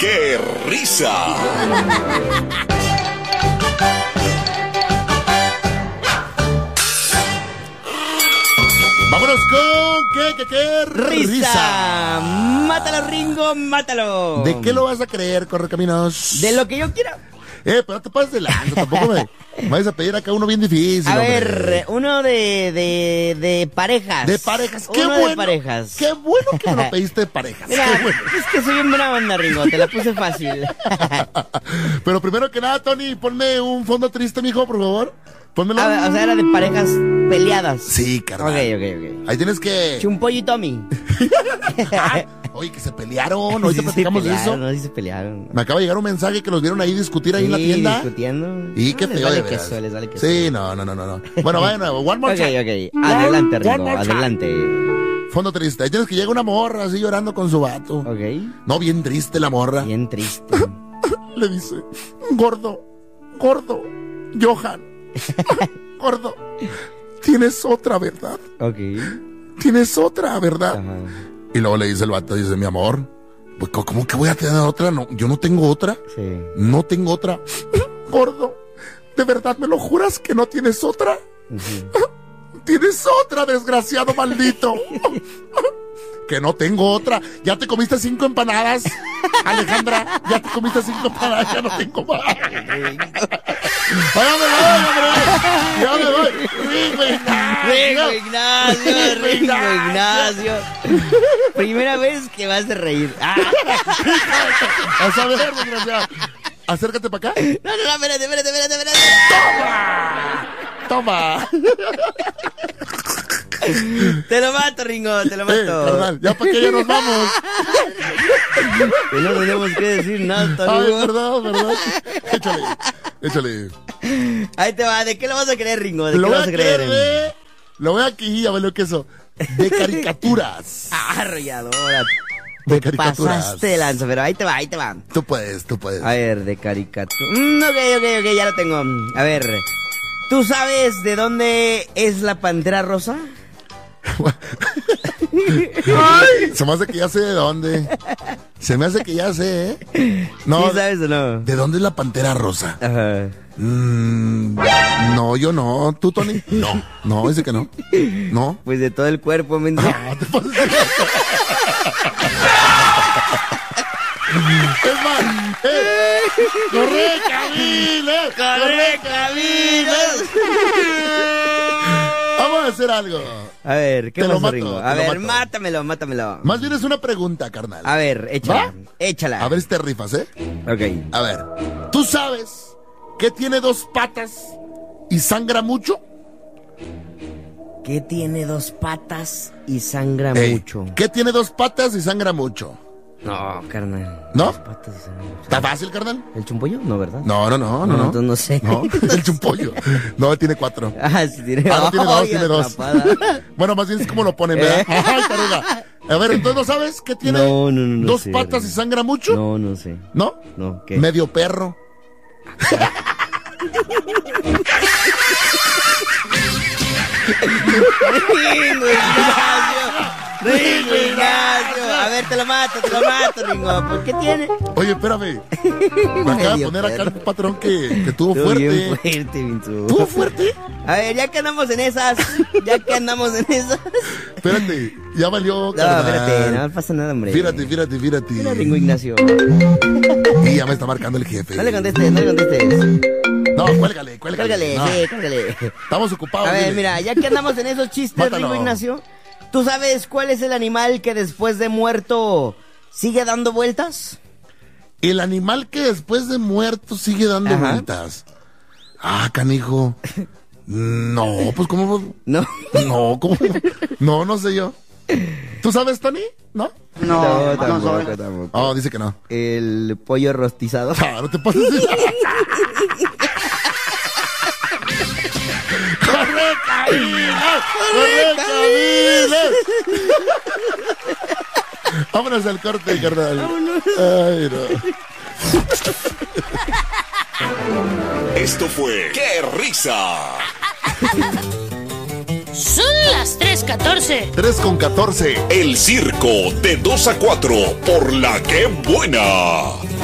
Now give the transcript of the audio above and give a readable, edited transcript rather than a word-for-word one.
¡Qué risa! Vámonos con qué risa. Mátalo, Ringo, mátalo. ¿De qué lo vas a creer, Correcaminos? De lo que yo quiera. Pero no te pases de lanza, tampoco me vayas a pedir acá uno bien difícil. A hombre. ver, uno de parejas. De parejas, qué uno bueno. De parejas. Qué bueno que me lo pediste de parejas. Mira, qué bueno. es que soy bien buena onda, Ringo, te la puse fácil. Pero primero que nada, Tony, ponme un fondo triste, mijo, por favor. Pónmelo. O sea, era de parejas peleadas. Sí, carnal. Ok. Ahí tienes que... Chumpollo y Tommy. Oye, que se pelearon. Ahorita Sí, platicamos de eso. No, sí se pelearon. Me acaba de llegar un mensaje que los vieron ahí discutir ahí en la tienda. Discutiendo. Y qué les feo, vale de veras. queso, les vale queso. Sí, no. Bueno, vaya de nuevo. One more time. Ok. Adelante, One Ringo, more time. adelante. Fondo triste. Ahí tienes que llegar una morra así llorando con su vato. Ok. No, bien triste la morra. Bien triste. Le dice, gordo, Johan, gordo, tienes otra verdad. Ok. Tienes otra verdad. Ajá. Y luego le dice el vato, dice, mi amor, pues, ¿cómo que voy a tener otra? No, yo no tengo otra. Sí. No tengo otra. Gordo, ¿de verdad me lo juras que no tienes otra? Tienes otra, desgraciado maldito. Que no tengo otra. Ya te comiste 5 empanadas, Alejandra. Ya te comiste 5 empanadas, ya no tengo más. Ya me voy. Ringo Ignacio. Primera vez que vas a reír. Vas a ver, desgraciado. Acércate para acá. No, espérate. Toma. Te lo mato, Ringo, te lo mato. Carnal, ya para que ya nos vamos. Que no tenemos que decir nada, Ay, Ringo. verdad. Échale. Ahí te va, ¿de qué lo vas a creer, Ringo? ¿De qué Lo lo voy vas a a creer? creer Lo voy aquí, ya valió queso. De caricaturas. Arrolladora. De Te caricaturas. pasaste de lanza, pero ahí te va. Tú puedes. A ver, de caricatura. Ok, ya lo tengo. A ver, ¿tú sabes de dónde es la pantera rosa? Ay, se me hace que ya sé de dónde. Se me hace que ya sé, ¿eh? No, ¿Sí sabes o no? ¿de dónde es la pantera rosa? Ajá. No, yo no. ¿Tú, Tony? No, dice que no. No. Pues de todo el cuerpo, menso. No, te pases de Es más, corre camino. Vamos a hacer algo. A ver, ¿qué Te lo pasa, mato, Ringo? te A lo ver, mato. mátamelo. Más bien es una pregunta, carnal. A ver, ¿Va? échala. A ver si te rifas, ¿eh? Ok. A ver, ¿tú sabes que tiene 2 patas y sangra mucho? ¿Qué tiene 2 patas y sangra Ey, mucho? ¿qué tiene 2 patas y sangra mucho? No, carnal. ¿No? 2 patas y sangra mucho. ¿Está fácil, carnal? ¿El chumpollo? No, ¿verdad? No. Entonces no sé. No, el chumpollo. No, tiene 4. Ah, sí, tiene Ah, no, tiene 2, Ay, tiene 2. atrapada. Bueno, más bien es como lo ponen, ¿verdad? Ay, taruga. A ver, entonces, ¿no sabes qué tiene No 2 sé, patas y sangra mucho? No sé. ¿No? No, ¿qué? Medio perro. Ringo Ignacio. A ver, te lo mato, Ringo. ¿Por qué tiene? Oye, espérame. Me acaba de Medio poner acá el perro. patrón que tuvo Estuvo fuerte. bien fuerte, Vinzu. ¿Tuvo fuerte? A ver, ya que andamos en esas. Espérate, ya valió, No, carnal. espérate, no pasa nada, hombre. Fíjate. Mira, Ringo Ignacio. Y ya me está marcando el jefe. No le contestes. No, cuélgale. Cálgale, No, sí, cálgale. estamos ocupados. A ver, dile. mira, ya que andamos en esos chistes, Mátalo. Ringo Ignacio, ¿tú sabes cuál es el animal que después de muerto sigue dando vueltas? El animal que después de muerto sigue dando Ajá. vueltas. Ah, canijo. No, pues ¿cómo? No. No, ¿cómo? No sé yo. ¿Tú sabes, Tony? ¿No? No, tampoco. Oh, dice que no. El pollo rostizado. Ah, no te pases. ¡Corre, Camila! Vámonos al corte, carnal. Ay, no. Esto fue ¡Qué risa! Son las 3:14. 3:14. El circo de 2 a 4 por La Que Buena.